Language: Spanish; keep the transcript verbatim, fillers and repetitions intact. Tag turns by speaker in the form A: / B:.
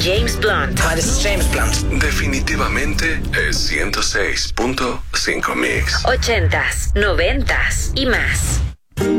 A: James Blunt.
B: Hi, this is James Blunt.
C: Definitivamente es ciento seis punto cinco Mix.
A: Ochentas, noventas y más.